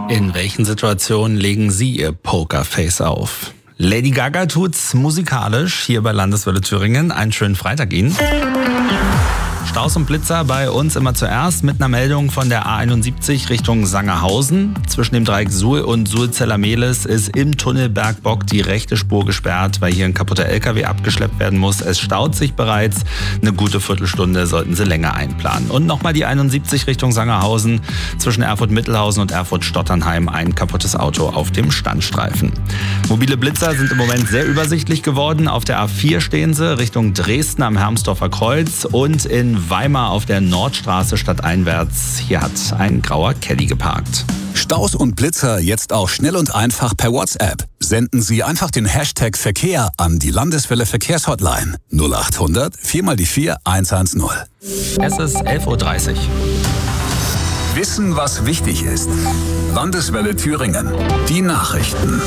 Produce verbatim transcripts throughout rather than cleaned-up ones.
In welchen Situationen legen Sie Ihr Pokerface auf? Lady Gaga tut's musikalisch hier bei Landeswelle Thüringen. Einen schönen Freitag Ihnen. Staus und Blitzer bei uns immer zuerst mit einer Meldung von der A einundsiebzig Richtung Sangerhausen. Zwischen dem Dreieck Suhl und Suhl-Zellermehlis ist im Tunnel Bergbock die rechte Spur gesperrt, weil hier ein kaputter L K W abgeschleppt werden muss. Es staut sich bereits. Eine gute Viertelstunde sollten Sie länger einplanen. Und nochmal die einundsiebzig Richtung Sangerhausen. Zwischen Erfurt-Mittelhausen und Erfurt-Stotternheim ein kaputtes Auto auf dem Standstreifen. Mobile Blitzer sind im Moment sehr übersichtlich geworden. Auf der A vier stehen sie Richtung Dresden am Hermsdorfer Kreuz und in Weimar auf der Nordstraße stadteinwärts. Hier hat ein grauer Caddy geparkt. Staus und Blitzer jetzt auch schnell und einfach per WhatsApp. Senden Sie einfach den Hashtag Verkehr an die Landeswelle Verkehrshotline null achthundert vier mal die vier eins eins null. Es ist elf Uhr dreißig. Wissen, was wichtig ist. Landeswelle Thüringen. Die Nachrichten.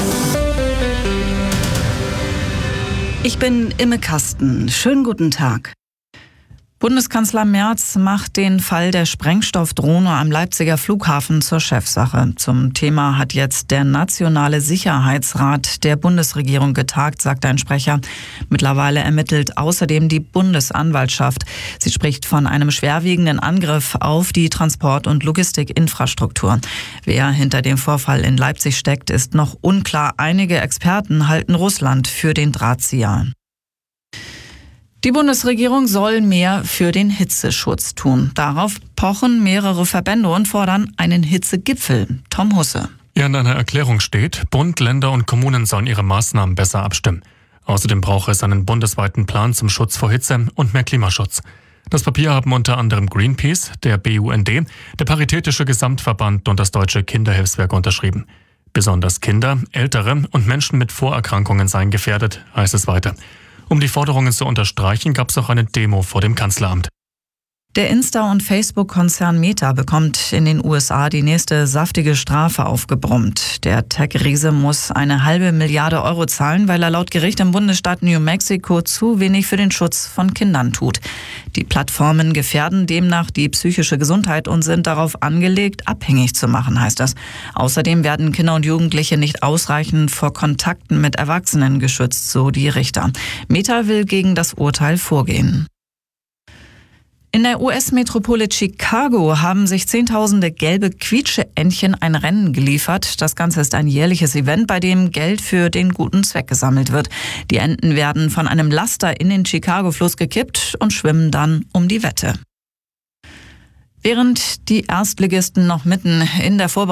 Ich bin Imme Kasten. Schönen guten Tag. Bundeskanzler Merz macht den Fall der Sprengstoffdrohne am Leipziger Flughafen zur Chefsache. Zum Thema hat jetzt der Nationale Sicherheitsrat der Bundesregierung getagt, sagt ein Sprecher. Mittlerweile ermittelt außerdem die Bundesanwaltschaft. Sie spricht von einem schwerwiegenden Angriff auf die Transport- und Logistikinfrastruktur. Wer hinter dem Vorfall in Leipzig steckt, ist noch unklar. Einige Experten halten Russland für den Drahtzieher. Die Bundesregierung soll mehr für den Hitzeschutz tun. Darauf pochen mehrere Verbände und fordern einen Hitzegipfel. Tom Husse. Ja, in einer Erklärung steht, Bund, Länder und Kommunen sollen ihre Maßnahmen besser abstimmen. Außerdem brauche es einen bundesweiten Plan zum Schutz vor Hitze und mehr Klimaschutz. Das Papier haben unter anderem Greenpeace, der B U N D, der Paritätische Gesamtverband und das Deutsche Kinderhilfswerk unterschrieben. Besonders Kinder, Ältere und Menschen mit Vorerkrankungen seien gefährdet, heißt es weiter. Um die Forderungen zu unterstreichen, gab es auch eine Demo vor dem Kanzleramt. Der Insta- und Facebook-Konzern Meta bekommt in den U S A die nächste saftige Strafe aufgebrummt. Der Tech-Riese muss eine halbe Milliarde Euro zahlen, weil er laut Gericht im Bundesstaat New Mexico zu wenig für den Schutz von Kindern tut. Die Plattformen gefährden demnach die psychische Gesundheit und sind darauf angelegt, abhängig zu machen, heißt das. Außerdem werden Kinder und Jugendliche nicht ausreichend vor Kontakten mit Erwachsenen geschützt, so die Richter. Meta will gegen das Urteil vorgehen. In der U S-Metropole Chicago haben sich Zehntausende gelbe Quietscheentchen ein Rennen geliefert. Das Ganze ist ein jährliches Event, bei dem Geld für den guten Zweck gesammelt wird. Die Enten werden von einem Laster in den Chicago-Fluss gekippt und schwimmen dann um die Wette. Während die Erstligisten noch mitten in der Vorbereitung